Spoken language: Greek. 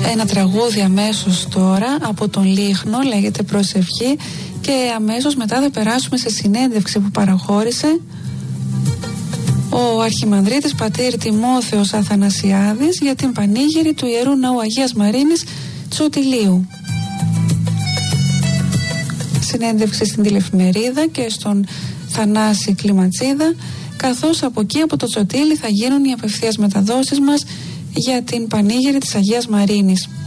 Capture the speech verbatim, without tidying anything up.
Ένα τραγούδι αμέσως τώρα από τον Λίχνο, λέγεται Προσευχή, και αμέσως μετά θα περάσουμε σε συνέντευξη που παραχώρησε ο Αρχιμανδρίτης πατήρ Τιμόθεος Αθανασιάδης για την πανήγυρη του Ιερού Ναού Αγίας Μαρίνης Τσοτηλίου. Συνέντευξη στην τηλεφημερίδα και στον Θανάση Κλιματσίδα, καθώς από εκεί από το Τσοτήλι θα γίνουν οι απευθείας μεταδόσεις μας για την πανήγυρη της Αγίας Μαρίνης.